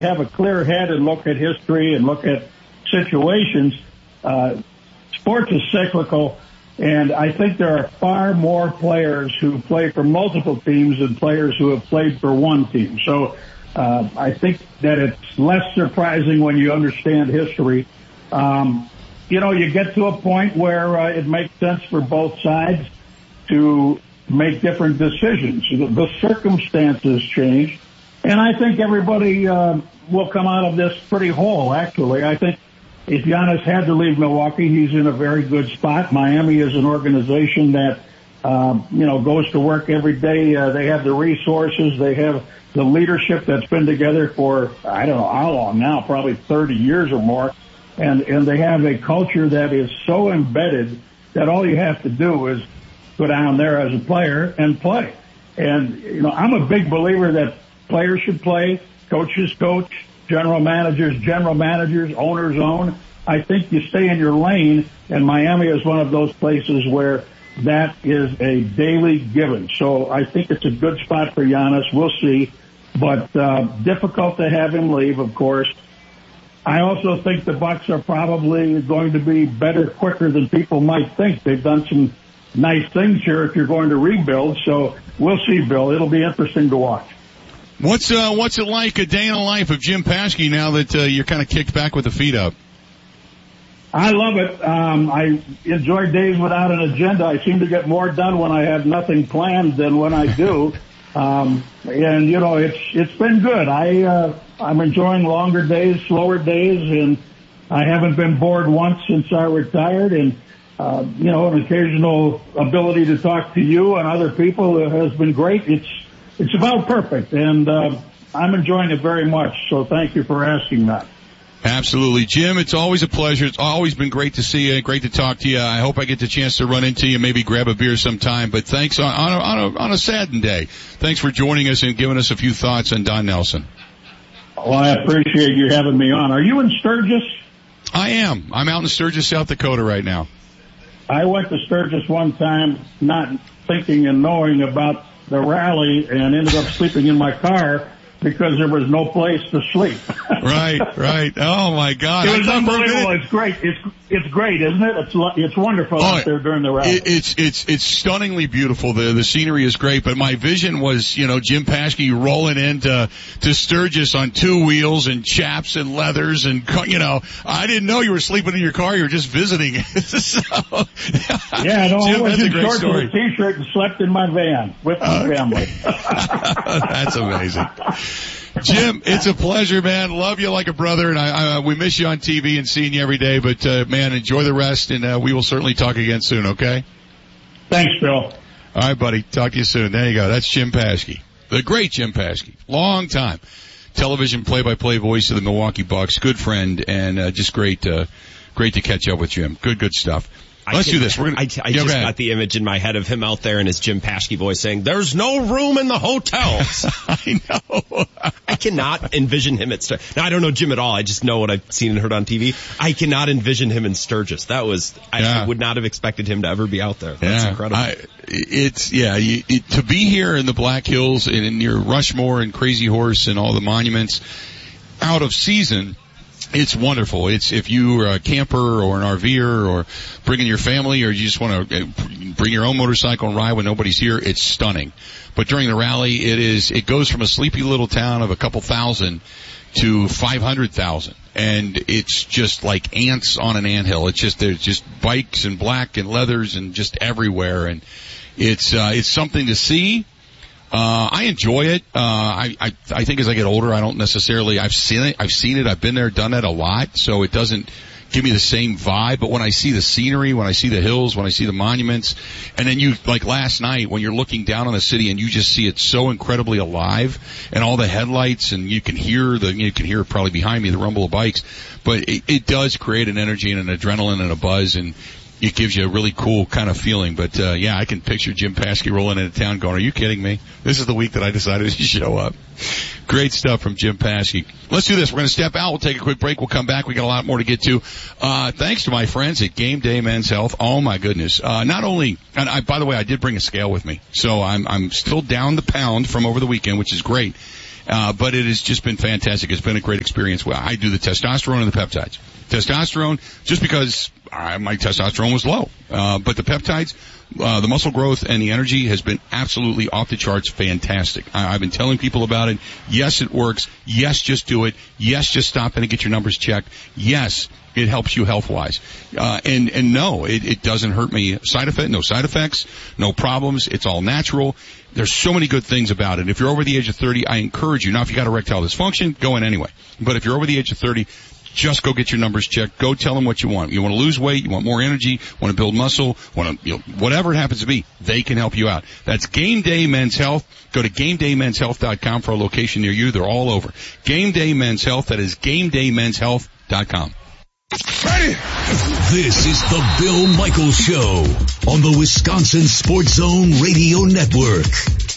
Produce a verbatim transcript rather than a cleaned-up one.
have a clear head and look at history and look at situations, uh, sports is cyclical, and I think there are far more players who play for multiple teams than players who have played for one team. So uh, I think that it's less surprising when you understand history. Um, you know, you get to a point where uh, it makes sense for both sides to make different decisions. The, the circumstances change, and I think everybody uh, will come out of this pretty whole, actually. I think if Giannis had to leave Milwaukee, he's in a very good spot. Miami is an organization that, um, you know, goes to work every day. Uh, they have the resources. They have the leadership that's been together for, I don't know how long now, probably thirty years or more. And, and they have a culture that is so embedded that all you have to do is go down there as a player and play. And, you know, I'm a big believer that players should play, coaches coach, general managers, general managers, owners own. I think you stay in your lane, and Miami is one of those places where that is a daily given. So I think it's a good spot for Giannis. We'll see. But uh, difficult to have him leave, of course. I also think the Bucks are probably going to be better quicker than people might think. They've done some nice things here if you're going to rebuild. So we'll see, Bill. It'll be interesting to watch. What's uh, what's it like, a day in the life of Jim Paschke now that uh, you're kind of kicked back with the feet up? I love it. Um, I enjoy days without an agenda. I seem to get more done when I have nothing planned than when I do. um, and you know, it's it's been good. I uh, I'm enjoying longer days, slower days, and I haven't been bored once since I retired. And uh, you know, an occasional ability to talk to you and other people has been great. It's It's about perfect, and uh, I'm enjoying it very much, so thank you for asking that. Absolutely. Jim, it's always a pleasure. It's always been great to see you, great to talk to you. I hope I get the chance to run into you, maybe grab a beer sometime, but thanks on, on, a, on, a, on a saddened day. Thanks for joining us and giving us a few thoughts on Don Nelson. Well, I appreciate you having me on. Are you in Sturgis? I am. I'm out in Sturgis, South Dakota right now. I went to Sturgis one time not thinking and knowing about the rally and ended up sleeping in my car because there was no place to sleep. Right, right. Oh my God. It was unbelievable. It's great. It's, it's great, isn't it? It's, it's wonderful oh, out there during the rally. It, it's, it's, it's stunningly beautiful. The, the scenery is great, but my vision was, you know, Jim Paschke rolling into, to Sturgis on two wheels and chaps and leathers and, you know, I didn't know you were sleeping in your car. You were just visiting. so, yeah, no, Jim, I was in shorts story. and a t-shirt and slept in my van with my uh, family. That's amazing. Jim, it's a pleasure, man. Love you like a brother, and I, I we miss you on T V and seeing you every day. But uh, man, enjoy the rest, and uh, we will certainly talk again soon. Okay? Thanks, Bill. All right, buddy. Talk to you soon. There you go. That's Jim Paschke, the great Jim Paschke, long time television play-by-play voice of the Milwaukee Bucks, good friend, and uh, just great, uh, great to catch up with Jim. Good, good stuff. Let's I do this. We're gonna, I, I yeah, just go got the image in my head of him out there in his Jim Paschke voice saying, "There's no room in the hotels." I know. I cannot envision him at Sturgis. Now, I don't know Jim at all. I just know what I've seen and heard on T V. I cannot envision him in Sturgis. That was, I, yeah. I would not have expected him to ever be out there. That's yeah, incredible. I, it's, yeah, you, it, to be here in the Black Hills and near Rushmore and Crazy Horse and all the monuments out of season, it's wonderful. It's if you're a camper or an RVer or bringing your family or you just want to bring your own motorcycle and ride when nobody's here, it's stunning. But during the rally, it is it goes from a sleepy little town of a couple thousand to five hundred thousand, and it's just like ants on an anthill. It's just there's just bikes and black and leathers and just everywhere, and it's uh, it's something to see. Uh, I enjoy it. Uh, I, I, I think as I get older, I don't necessarily, I've seen it, I've seen it, I've been there, done that a lot, so it doesn't give me the same vibe, but when I see the scenery, when I see the hills, when I see the monuments, and then you, like last night, when you're looking down on the city and you just see it so incredibly alive, and all the headlights, and you can hear the, you can hear probably behind me the rumble of bikes, but it, it does create an energy and an adrenaline and a buzz, and it gives you a really cool kind of feeling. But, uh, yeah, I can picture Jim Paschke rolling into town going, are you kidding me? This is the week that I decided to show up. Great stuff from Jim Paschke. Let's do this. We're going to step out. We'll take a quick break. We'll come back. We got a lot more to get to. Uh, thanks to my friends at Game Day Men's Health. Oh, my goodness. Uh, not only, and I, by the way, I did bring a scale with me. So I'm, I'm still down the pound from over the weekend, which is great. Uh, but it has just been fantastic. It's been a great experience. Well, I do the testosterone and the peptides. Testosterone, just because uh, my testosterone was low. Uh, but the peptides, uh, the muscle growth and the energy has been absolutely off the charts fantastic. I, I've been telling people about it. Yes, it works. Yes, just do it. Yes, just stop in and get your numbers checked. Yes, it helps you health-wise. Uh, and, and no, it, it doesn't hurt me. Side effect, no side effects, no problems. It's all natural. There's so many good things about it. If you're over the age of thirty, I encourage you. Now, if you got erectile dysfunction, go in anyway. But if you're over the age of thirty, just go get your numbers checked. Go tell them what you want. You want to lose weight, you want more energy, want to build muscle, want to, you know, whatever it happens to be, they can help you out. That's Game Day Men's Health. Go to game day men's health dot com for a location near you. They're all over. Game Day Men's Health. That is game day men's health dot com. Ready? This is the Bill Michaels Show on the Wisconsin Sports Zone Radio Network.